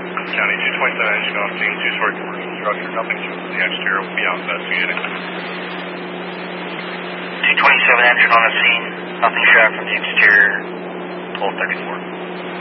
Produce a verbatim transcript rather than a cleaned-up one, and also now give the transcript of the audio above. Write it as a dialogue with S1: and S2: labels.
S1: County two twenty-seven engine off scene, two-story commercial structure, nothing shown from the exterior, will be out investigating.
S2: two twenty-seven engine on the scene, nothing shot from the exterior, twelve thirty-four.